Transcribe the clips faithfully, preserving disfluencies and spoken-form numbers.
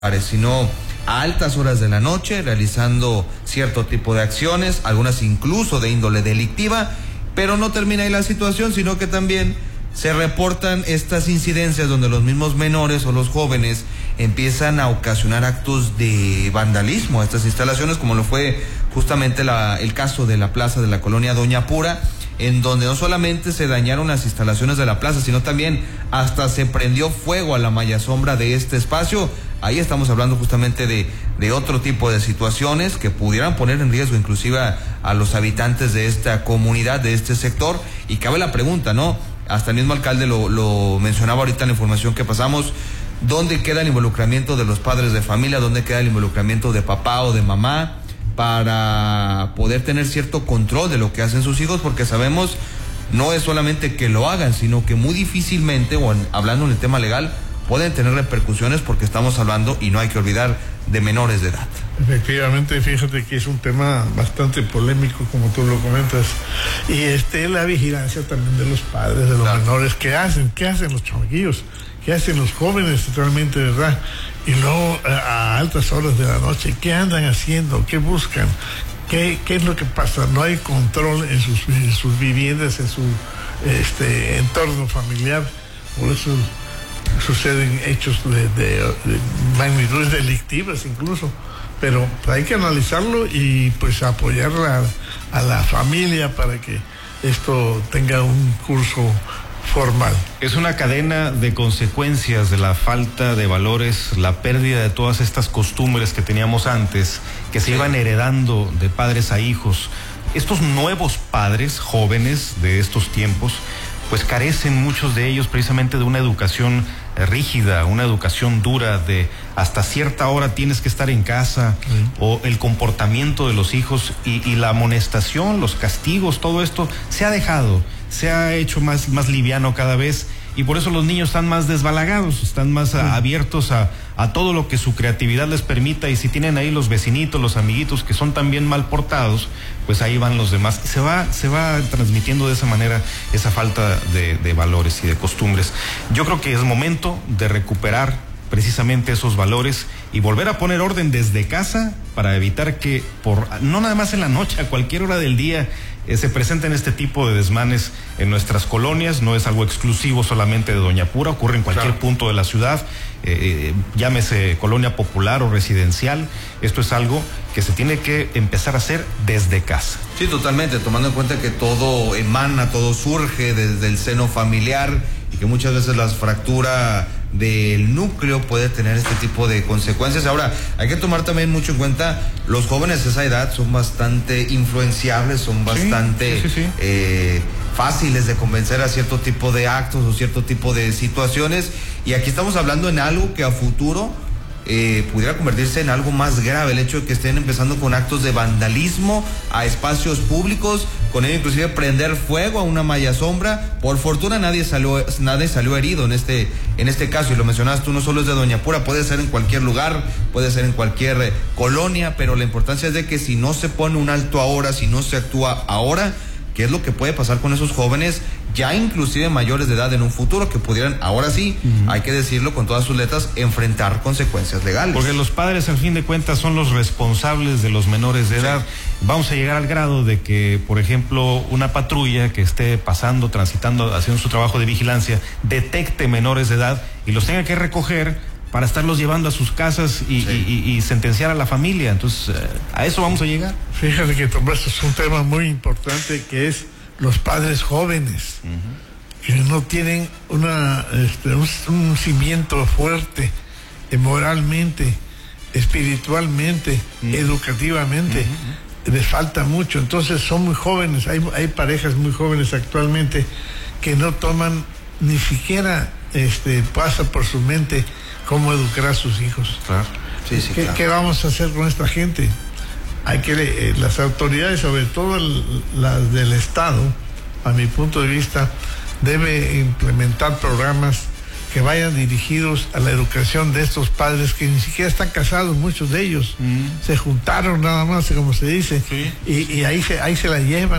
sino a altas horas de la noche, realizando cierto tipo de acciones, algunas incluso de índole delictiva, pero no termina ahí la situación, sino que también se reportan estas incidencias donde los mismos menores o los jóvenes empiezan a ocasionar actos de vandalismo a estas instalaciones, como lo fue justamente la, el caso de la plaza de la colonia Doña Pura, en donde no solamente se dañaron las instalaciones de la plaza, sino también hasta se prendió fuego a la malla sombra de este espacio. Ahí estamos hablando justamente de, de otro tipo de situaciones que pudieran poner en riesgo inclusive a, a los habitantes de esta comunidad, de este sector. Y cabe la pregunta, ¿no? Hasta el mismo alcalde lo, lo mencionaba ahorita en la información que pasamos. ¿Dónde queda el involucramiento de los padres de familia? ¿Dónde queda el involucramiento de papá o de mamá para poder tener cierto control de lo que hacen sus hijos? Porque sabemos, no es solamente que lo hagan, sino que muy difícilmente, o en, hablando en el tema legal, pueden tener repercusiones, porque estamos hablando, y no hay que olvidar, de menores de edad. Efectivamente, fíjate que es un tema bastante polémico, como tú lo comentas, y este la vigilancia también de los padres, de los claro. menores. ¿Qué hacen? ¿Qué hacen los chamaquillos? ¿Qué hacen los jóvenes totalmente, verdad? Y luego a altas horas de la noche, ¿qué andan haciendo? ¿Qué buscan? ¿Qué, qué es lo que pasa? No hay control en sus, en sus viviendas, en su este, entorno familiar. Por eso suceden hechos de, de, de magnitudes delictivas incluso. Pero hay que analizarlo y pues apoyar a, a la familia para que esto tenga un curso formal. Es una cadena de consecuencias de la falta de valores, la pérdida de todas estas costumbres que teníamos antes, que se iban heredando de padres a hijos. Estos nuevos padres jóvenes de estos tiempos, pues carecen muchos de ellos precisamente de una educación rígida, una educación dura de hasta cierta hora tienes que estar en casa, sí. o el comportamiento de los hijos y, y la amonestación, los castigos, todo esto se ha dejado, se ha hecho más, más liviano cada vez, y por eso los niños están más desbalagados, están más sí. a, abiertos a, a todo lo que su creatividad les permita, y si tienen ahí los vecinitos, los amiguitos que son también mal portados, pues ahí van los demás. Se va, se va transmitiendo de esa manera esa falta de, de valores y de costumbres. Yo creo que es momento de recuperar precisamente esos valores y volver a poner orden desde casa para evitar que, por no nada más en la noche, a cualquier hora del día, eh, se presenten este tipo de desmanes en nuestras colonias. No es algo exclusivo solamente de Doña Pura, ocurre en cualquier claro. punto de la ciudad, eh, llámese colonia popular o residencial. Esto es algo que se tiene que empezar a hacer desde casa. Sí, totalmente, tomando en cuenta que todo emana, todo surge desde el seno familiar, y que muchas veces las fracturas del núcleo puede tener este tipo de consecuencias. Ahora, hay que tomar también mucho en cuenta, los jóvenes de esa edad son bastante influenciables, son bastante sí, sí, sí, sí. Eh, fáciles de convencer a cierto tipo de actos o cierto tipo de situaciones, y aquí estamos hablando en algo que a futuro Eh, pudiera convertirse en algo más grave, el hecho de que estén empezando con actos de vandalismo a espacios públicos, con ello inclusive prender fuego a una malla sombra. Por fortuna nadie salió, nadie salió herido en este, en este caso, y lo mencionabas tú, no solo es de Doña Pura, puede ser en cualquier lugar, puede ser en cualquier eh, colonia, pero la importancia es de que si no se pone un alto ahora, si no se actúa ahora, ¿qué es lo que puede pasar con esos jóvenes ya inclusive mayores de edad en un futuro, que pudieran, ahora sí, uh-huh. hay que decirlo con todas sus letras, enfrentar consecuencias legales? Porque los padres, al fin de cuentas, son los responsables de los menores de edad. Sí. Vamos a llegar al grado de que, por ejemplo, una patrulla que esté pasando, transitando, haciendo su trabajo de vigilancia, detecte menores de edad y los tenga que recoger para estarlos llevando a sus casas y, sí. y, y, y sentenciar a la familia. Entonces, a eso vamos a llegar. Fíjate que tomaste un tema muy importante, que es los padres jóvenes, uh-huh. que no tienen una este, un, un cimiento fuerte, eh, moralmente, espiritualmente, uh-huh. educativamente. Uh-huh. Les falta mucho. Entonces son muy jóvenes. Hay, hay parejas muy jóvenes actualmente que no toman, ni siquiera este, pasa por su mente cómo educar a sus hijos. Claro. Sí, sí, ¿Qué, claro. ¿Qué vamos a hacer con esta gente? Hay que, eh, las autoridades, sobre todo las del Estado, a mi punto de vista, debe implementar programas que vayan dirigidos a la educación de estos padres que ni siquiera están casados, muchos de ellos. Mm. Se juntaron nada más, como se dice, sí. y, y ahí, se, ahí se la llevan.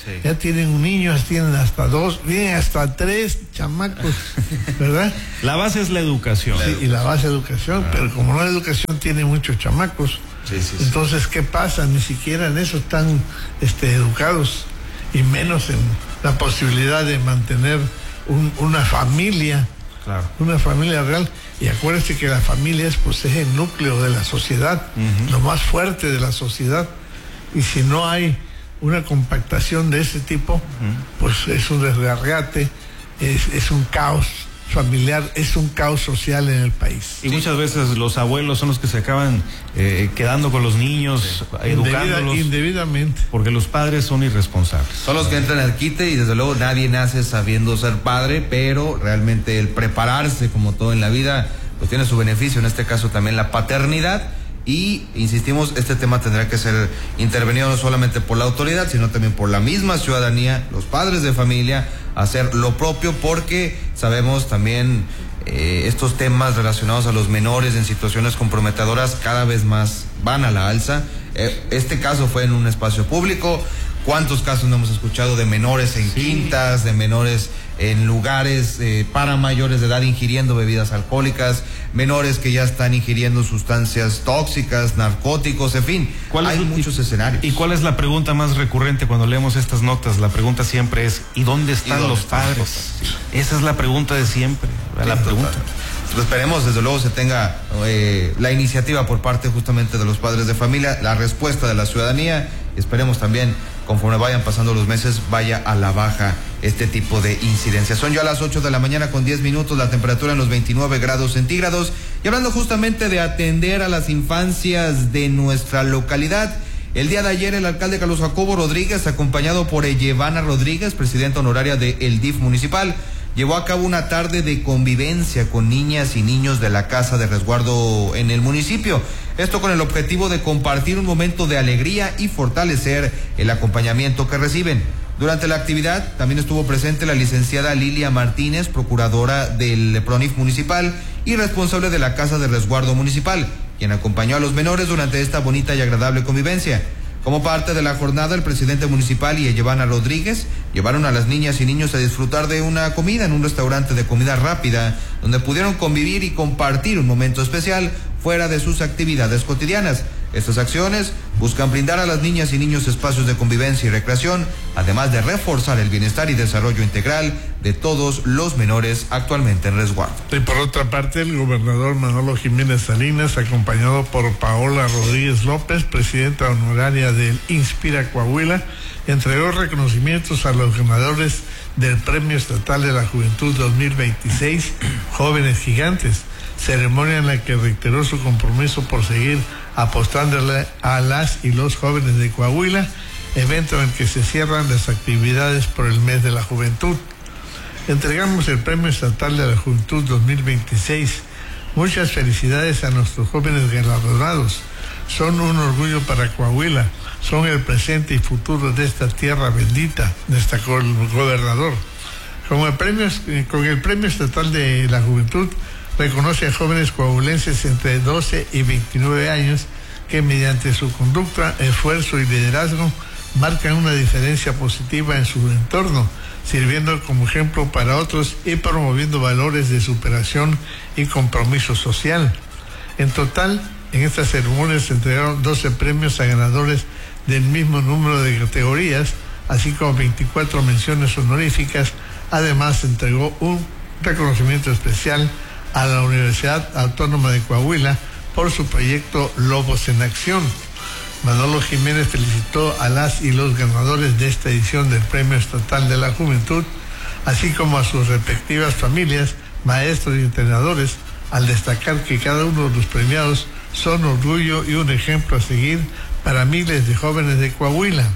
sí. Ya tienen un niño, tienen hasta dos, vienen hasta tres chamacos, ¿verdad? La base es la educación. Sí, y la base es la educación, ah. pero como no la educación tiene muchos chamacos, sí, sí, entonces, sí. ¿qué pasa? Ni siquiera en eso están este, educados, y menos en la posibilidad de mantener un, una familia, claro. una familia real. Y acuérdense que la familia es, pues, es el núcleo de la sociedad, uh-huh. lo más fuerte de la sociedad. Y si no hay una compactación de ese tipo, uh-huh. pues es un desgargate, es, es un caos familiar, es un caos social en el país. Y sí. muchas veces los abuelos son los que se acaban eh, quedando con los niños, sí. educándolos. Indebida, indebidamente. Porque los padres son irresponsables. Son los que entran al quite y desde luego nadie nace sabiendo ser padre, pero realmente el prepararse, como todo en la vida, pues tiene su beneficio, en este caso también la paternidad. Y insistimos, este tema tendrá que ser intervenido no solamente por la autoridad, sino también por la misma ciudadanía, los padres de familia, hacer lo propio, porque sabemos también eh, estos temas relacionados a los menores en situaciones comprometedoras cada vez más van a la alza. Eh, este caso fue en un espacio público. ¿Cuántos casos no hemos escuchado de menores en sí. quintas, de menores en lugares eh, para mayores de edad ingiriendo bebidas alcohólicas, menores que ya están ingiriendo sustancias tóxicas, narcóticos, en fin, hay es, muchos y, escenarios. ¿Y cuál es la pregunta más recurrente cuando leemos estas notas? La pregunta siempre es, ¿y dónde están ¿Y dónde los están padres? Los padres? Sí. Esa es la pregunta de siempre, sí, la pregunta. Pues esperemos, desde luego, se tenga eh, la iniciativa por parte justamente de los padres de familia, la respuesta de la ciudadanía, y esperemos también, conforme vayan pasando los meses, vaya a la baja este tipo de incidencias. Son ya las ocho de la mañana con diez minutos, la temperatura en los veintinueve grados centígrados. Y hablando justamente de atender a las infancias de nuestra localidad, el día de ayer el alcalde Carlos Jacobo Rodríguez, acompañado por Ellevana Rodríguez, presidenta honoraria del D I F municipal, llevó a cabo una tarde de convivencia con niñas y niños de la Casa de Resguardo en el municipio. Esto con el objetivo de compartir un momento de alegría y fortalecer el acompañamiento que reciben. Durante la actividad también estuvo presente la licenciada Lilia Martínez, procuradora del PRONIF municipal y responsable de la Casa de Resguardo municipal, quien acompañó a los menores durante esta bonita y agradable convivencia. Como parte de la jornada, el presidente municipal y Ellevana Rodríguez llevaron a las niñas y niños a disfrutar de una comida en un restaurante de comida rápida, donde pudieron convivir y compartir un momento especial fuera de sus actividades cotidianas. Estas acciones buscan brindar a las niñas y niños espacios de convivencia y recreación, además de reforzar el bienestar y desarrollo integral de todos los menores actualmente en resguardo. Y por otra parte, el gobernador Manolo Jiménez Salinas, acompañado por Paola Rodríguez López, presidenta honoraria del Inspira Coahuila, entregó reconocimientos a los ganadores del Premio Estatal de la Juventud dos mil veintiséis, Jóvenes Gigantes, ceremonia en la que reiteró su compromiso por seguir apostándole a las y los jóvenes de Coahuila, evento en el que se cierran las actividades por el mes de la juventud. Entregamos el Premio Estatal de la Juventud dos mil veintiséis. Muchas felicidades a nuestros jóvenes galardonados. Son un orgullo para Coahuila, son el presente y futuro de esta tierra bendita, destacó el gobernador. Con el premio, con el Premio Estatal de la Juventud, reconoce a jóvenes coahuilenses entre doce y veintinueve años que mediante su conducta, esfuerzo y liderazgo marcan una diferencia positiva en su entorno, sirviendo como ejemplo para otros y promoviendo valores de superación y compromiso social. En total, en esta ceremonia se entregaron doce premios a ganadores del mismo número de categorías, así como veinticuatro menciones honoríficas. Además, se entregó un reconocimiento especial a la Universidad Autónoma de Coahuila por su proyecto Lobos en Acción. Manolo Jiménez felicitó a las y los ganadores de esta edición del Premio Estatal de la Juventud, así como a sus respectivas familias, maestros y entrenadores, al destacar que cada uno de los premiados son orgullo y un ejemplo a seguir para miles de jóvenes de Coahuila.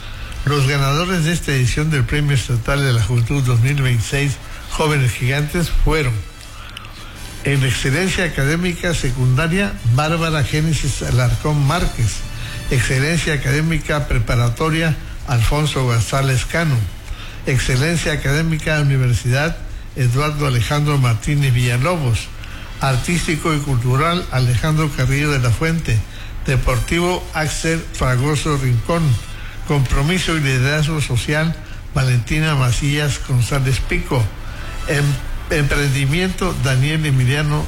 Los ganadores de esta edición del Premio Estatal de la Juventud dos mil veintiséis, Jóvenes Gigantes, fueron: en excelencia académica secundaria, Bárbara Génesis Alarcón Márquez. Excelencia académica preparatoria, Alfonso González Cano. Excelencia académica universidad, Eduardo Alejandro Martínez Villalobos. Artístico y cultural, Alejandro Carrillo de la Fuente. Deportivo, Axel Fragoso Rincón. Compromiso y Liderazgo Social, Valentina Macías González Pico. Em, Emprendimiento, Daniel Emiliano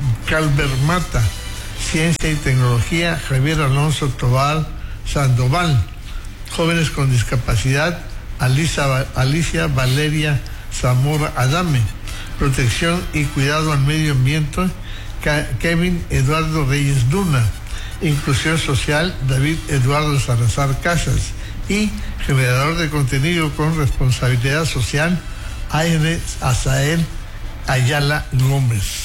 Calvermata. Ciencia y Tecnología, Javier Alonso Tobal Sandoval. Jóvenes con Discapacidad, Alicia, Alicia Valeria Zamora Adame. Protección y Cuidado al Medio Ambiente, Kevin Eduardo Reyes Luna. Inclusión Social, David Eduardo Salazar Casas. Y Generador de Contenido con Responsabilidad Social, Aire Azael Ayala Gómez.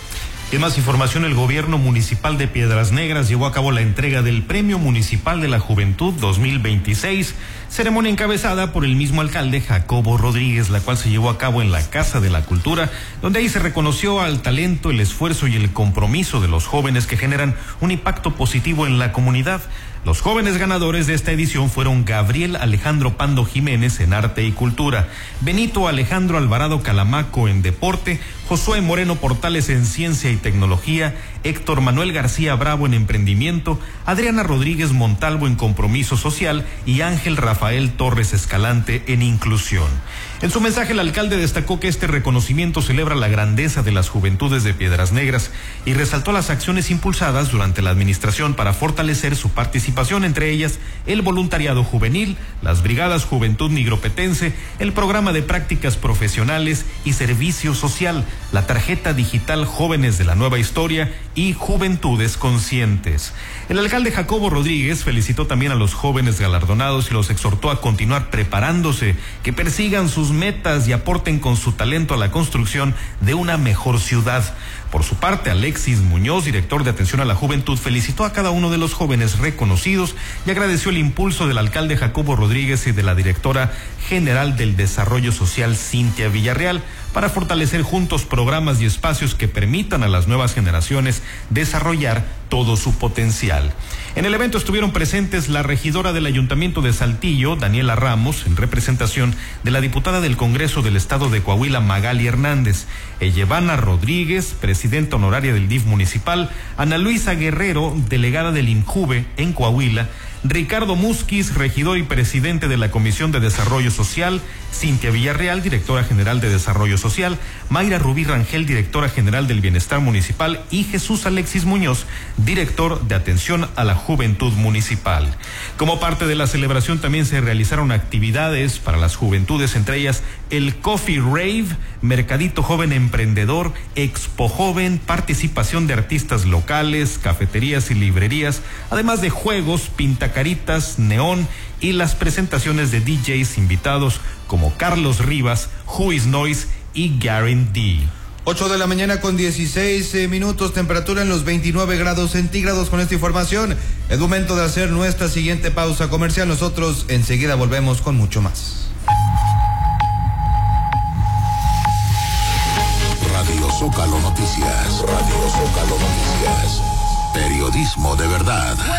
En más información, el gobierno municipal de Piedras Negras llevó a cabo la entrega del Premio Municipal de la Juventud dos mil veintiséis, ceremonia encabezada por el mismo alcalde Jacobo Rodríguez, la cual se llevó a cabo en la Casa de la Cultura, donde ahí se reconoció al talento, el esfuerzo y el compromiso de los jóvenes que generan un impacto positivo en la comunidad. Los jóvenes ganadores de esta edición fueron Gabriel Alejandro Pando Jiménez en Arte y Cultura, Benito Alejandro Alvarado Calamaco en Deporte, Josué Moreno Portales en Ciencia y Tecnología, Héctor Manuel García Bravo en Emprendimiento, Adriana Rodríguez Montalvo en Compromiso Social y Ángel Rafael Torres Escalante en Inclusión. En su mensaje, el alcalde destacó que este reconocimiento celebra la grandeza de las juventudes de Piedras Negras y resaltó las acciones impulsadas durante la administración para fortalecer su participación, entre ellas el voluntariado juvenil, las brigadas Juventud Nigropetense, el programa de prácticas profesionales y servicio social, la tarjeta digital Jóvenes de la Nueva Historia y Juventudes Conscientes. El alcalde Jacobo Rodríguez felicitó también a los jóvenes galardonados y los exhortó a continuar preparándose, que persigan sus metas y aporten con su talento a la construcción de una mejor ciudad. Por su parte, Alexis Muñoz, director de Atención a la Juventud, felicitó a cada uno de los jóvenes reconocidos y agradeció el impulso del alcalde Jacobo Rodríguez y de la directora general del Desarrollo Social, Cintia Villarreal, para fortalecer juntos programas y espacios que permitan a las nuevas generaciones desarrollar todo su potencial. En el evento estuvieron presentes la regidora del Ayuntamiento de Saltillo, Daniela Ramos, en representación de la diputada del Congreso del Estado de Coahuila, Magali Hernández, Ellevana Rodríguez, presidenta honoraria del D I F municipal, Ana Luisa Guerrero, delegada del INJUVE en Coahuila, Ricardo Musquiz, regidor y presidente de la Comisión de Desarrollo Social, Cintia Villarreal, directora general de Desarrollo Social, Mayra Rubí Rangel, directora general del Bienestar Municipal, y Jesús Alexis Muñoz, director de Atención a la Juventud Municipal. Como parte de la celebración también se realizaron actividades para las juventudes, entre ellas el Coffee Rave, Mercadito Joven Emprendedor, Expo Joven, participación de artistas locales, cafeterías y librerías, además de juegos, pintacaritas, neón y las presentaciones de D Js invitados como Carlos Rivas, Who Is Noise y Garen D. ocho de la mañana con dieciséis eh, minutos, temperatura en los veintinueve grados centígrados. Con esta información es momento de hacer nuestra siguiente pausa comercial. Nosotros enseguida volvemos con mucho más. Radio Zócalo Noticias, Radio Zócalo Noticias, periodismo de verdad.